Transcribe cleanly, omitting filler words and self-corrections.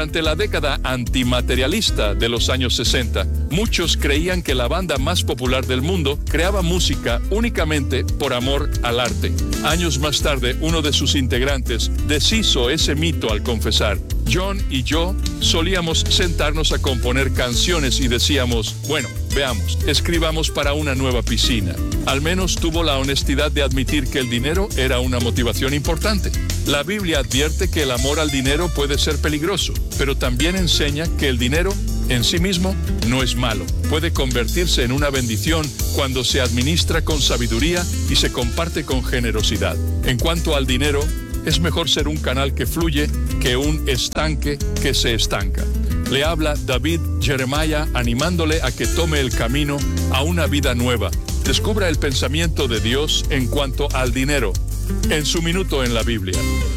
Durante la década antimaterialista de los años 60, muchos creían que la banda más popular del mundo creaba música únicamente por amor al arte. Años más tarde, uno de sus integrantes deshizo ese mito al confesar: John y yo solíamos sentarnos a componer canciones y decíamos, bueno, veamos, escribamos para una nueva piscina. Al menos tuvo la honestidad de admitir que el dinero era una motivación importante. La Biblia advierte que el amor al dinero puede ser peligroso, pero también enseña que el dinero en sí mismo no es malo. Puede convertirse en una bendición cuando se administra con sabiduría y se comparte con generosidad. En cuanto al dinero, es mejor ser un canal que fluye que un estanque que se estanca. Le habla David Jeremiah animándole a que tome el camino a una vida nueva. Descubra el pensamiento de Dios en cuanto al dinero en su minuto en la Biblia.